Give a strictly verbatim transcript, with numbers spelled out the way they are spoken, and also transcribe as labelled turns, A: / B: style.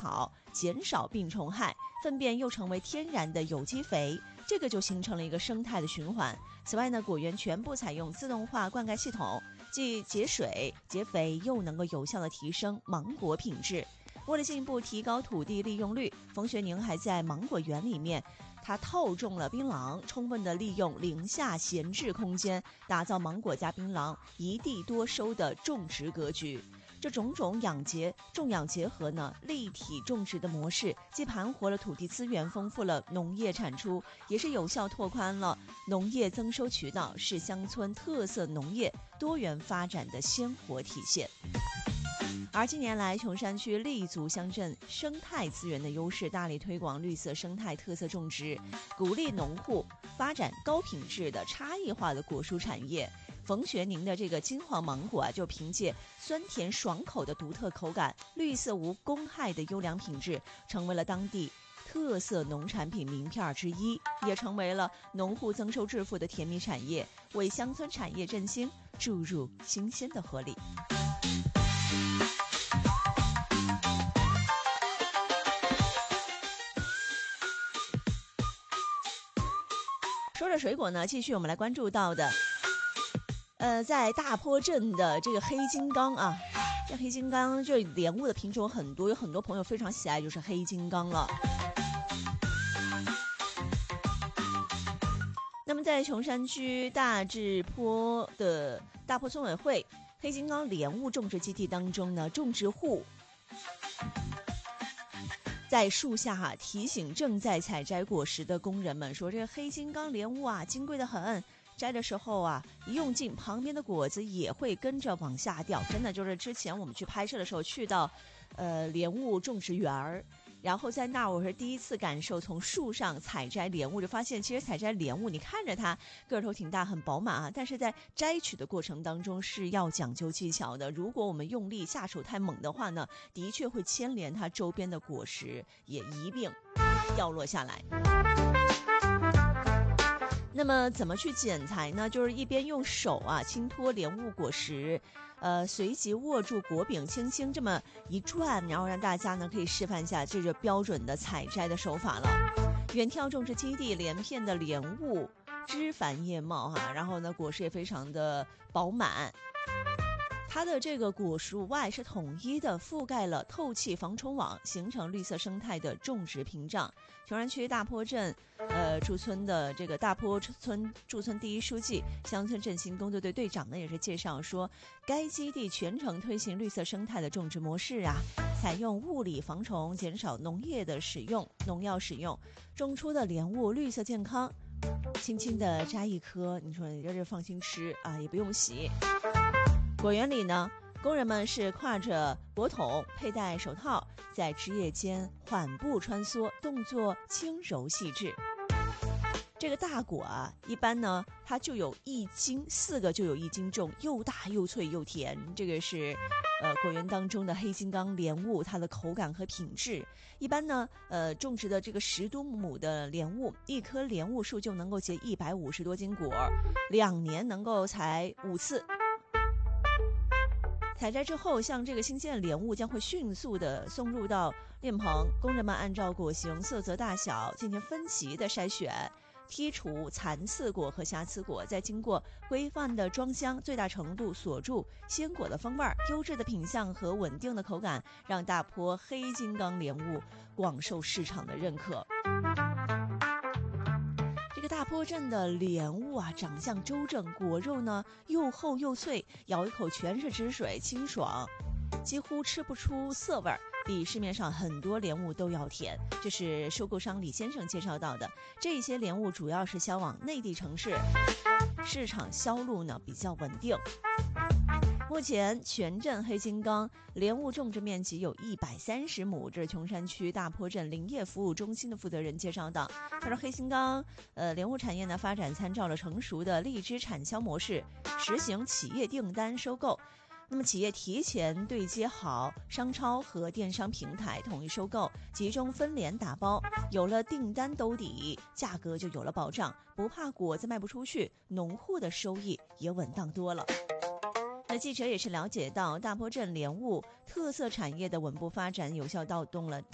A: 草，减少病虫害，粪便又成为天然的有机肥，这个就形成了一个生态的循环。此外呢，果园全部采用自动化灌溉系统，既节水节肥，又能够有效的提升芒果品质。为了进一步提高土地利用率，冯学宁还在芒果园里面他套种了槟榔，充分的利用林下闲置空间，打造芒果加槟榔一地多收的种植格局。这种种养结种养结合呢，立体种植的模式，既盘活了土地资源，丰富了农业产出，也是有效拓宽了农业增收渠道，是乡村特色农业多元发展的鲜活体现。而近年来，琼山区立足乡镇生态资源的优势，大力推广绿色生态特色种植，鼓励农户发展高品质的差异化的果蔬产业。冯学宁的这个金黄芒果啊，就凭借酸甜爽口的独特口感、绿色无公害的优良品质，成为了当地特色农产品名片之一，也成为了农户增收致富的甜蜜产业，为乡村产业振兴注入新鲜的活力。说着水果呢，继续我们来关注到的呃，在大坡镇的这个黑金刚啊，这黑金刚这莲雾的品种很多，有很多朋友非常喜爱，就是黑金刚了。那么在琼山区大智坡的大坡村委会黑金刚莲雾种植基地当中呢，种植户在树下、啊、提醒正在采摘果实的工人们说，这个黑金刚莲雾啊，金贵得很，摘的时候啊，一用劲，旁边的果子也会跟着往下掉。真的就是之前我们去拍摄的时候，去到呃莲雾种植园儿，然后在那儿我是第一次感受从树上采摘莲雾，就发现其实采摘莲雾，你看着它个头挺大，很饱满啊，但是在摘取的过程当中是要讲究技巧的。如果我们用力下手太猛的话呢，的确会牵连它周边的果实也一并掉落下来。那么怎么去剪裁呢？就是一边用手啊轻托莲雾果实，呃，随即握住果柄，轻轻这么一转，然后让大家呢可以示范一下这个标准的采摘的手法了。远眺种植基地，连片的莲雾枝繁叶茂哈、啊，然后呢果实也非常的饱满。它的这个果树外是统一的覆盖了透气防虫网，形成绿色生态的种植屏障。琼山区大坡镇呃驻村的这个大坡村驻村第一书记、乡村振兴工作队队长呢也是介绍说，该基地全程推行绿色生态的种植模式啊，采用物理防虫，减少农业的使用农药使用，种出的莲雾绿色健康，轻轻的摘一颗，你说你这是放心吃啊，也不用洗。果园里呢，工人们是挎着果桶，佩戴手套，在枝叶间缓步穿梭，动作轻柔细致。这个大果啊，一般呢它就有一斤，四个就有一斤重，又大又脆又甜。这个是呃果园当中的黑金刚莲雾，它的口感和品质。一般呢，呃种植的这个十多亩的莲雾，一棵莲雾树就能够结一百五十多斤果，两年能够采五次。采摘之后，像这个新鲜的莲雾将会迅速的送入到炼棚，工人们按照果形、色泽、大小进行分级的筛选，剔除残次果和瑕疵果，再经过规范的装箱，最大程度锁住鲜果的风味，优质的品相和稳定的口感，让大坡黑金刚莲雾广受市场的认可。这个大坡镇的莲雾啊，长相周正，果肉呢又厚又脆，咬一口全是汁水，清爽，几乎吃不出涩味儿，比市面上很多莲雾都要甜。这是收购商李先生介绍到的。这些莲雾主要是销往内地城市，市场销路呢比较稳定。目前全镇黑金刚莲雾种植面积有一百三十亩，这是琼山区大坡镇林业服务中心的负责人介绍到。他说黑金刚呃莲雾产业呢发展参照了成熟的荔枝产销模式，实行企业订单收购。那么企业提前对接好商超和电商平台，统一收购，集中分联打包，有了订单兜底，价格就有了保障，不怕果子卖不出去，农户的收益也稳当多了。那记者也是了解到，大坡镇莲雾特色产业的稳步发展，有效调动了